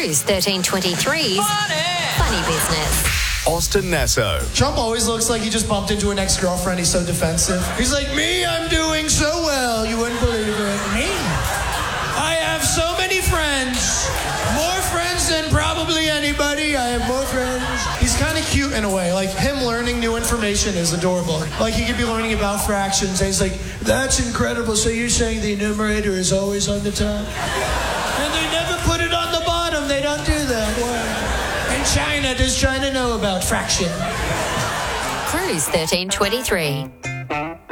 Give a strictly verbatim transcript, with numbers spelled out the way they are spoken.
Cruise thirteen twenty-three's Funny Business. Austin Nasso. Trump always looks like he just bumped into an ex-girlfriend. He's so defensive. He's like, me, I'm doing so well. You wouldn't believe it. Me? I have so many friends. More friends than probably anybody. I have more friends. He's kind of cute in a way. Like, him learning new information is adorable. Like, he could be learning about fractions, and he's like, that's incredible. So you're saying the numerator is always on the top? And they never put it on the bottom. They don't do that. Why? In China, does China know about fraction? Cruise thirteen twenty-three.